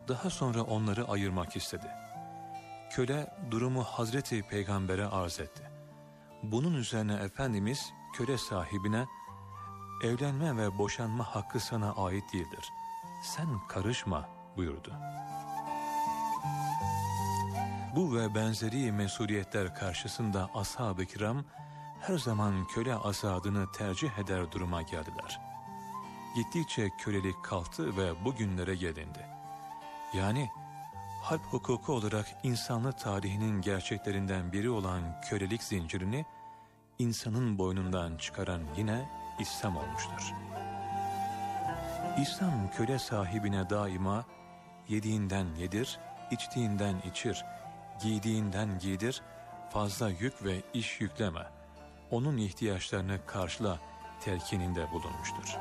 Daha sonra onları ayırmak istedi. Köle durumu Hazreti Peygamber'e arz etti. Bunun üzerine Efendimiz köle sahibine, evlenme ve boşanma hakkı sana ait değildir, sen karışma buyurdu. Bu ve benzeri mesuliyetler karşısında ashab-ı kiram her zaman köle azadını tercih eder duruma geldiler. Gittikçe kölelik kalktı ve bugünlere gelindi. Yani harp hukuku olarak insanlık tarihinin gerçeklerinden biri olan kölelik zincirini insanın boynundan çıkaran yine İslam olmuştur. İslam köle sahibine daima yediğinden yedir, içtiğinden içir, giydiğinden giydir, fazla yük ve iş yükleme, onun ihtiyaçlarını karşıla telkininde bulunmuştur.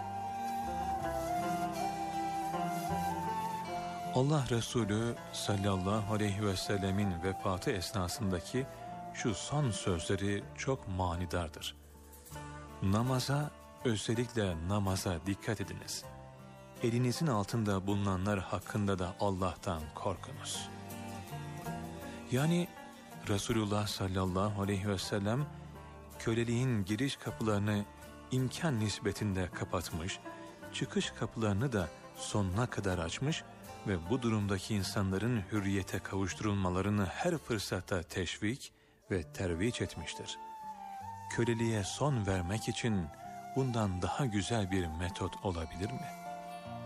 Allah Resulü sallallahu aleyhi ve sellemin vefatı esnasındaki şu son sözleri çok manidardır. Namaza, özellikle namaza dikkat ediniz. Elinizin altında bulunanlar hakkında da Allah'tan korkunuz. Yani Resulullah sallallahu aleyhi ve sellem köleliğin giriş kapılarını imkan nispetinde kapatmış, çıkış kapılarını da sonuna kadar açmış ve bu durumdaki insanların hürriyete kavuşturulmalarını her fırsatta teşvik ve terviç etmiştir. Köleliğe son vermek için bundan daha güzel bir metot olabilir mi?